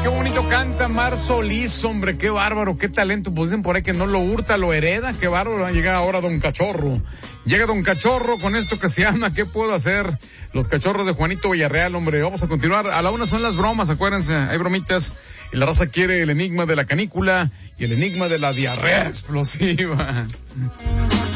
Qué bonito canta Mar Solís, hombre, qué bárbaro, qué talento. Pues dicen por ahí que no lo hurta, lo hereda, qué bárbaro. Llega ahora Don Cachorro. Llega Don Cachorro con esto que se llama ¿Qué puedo hacer? Los cachorros de Juanito Villarreal, hombre. Vamos a continuar. A la una son las bromas, acuérdense, hay bromitas. Y la raza quiere el enigma de la canícula y el enigma de la diarrea explosiva.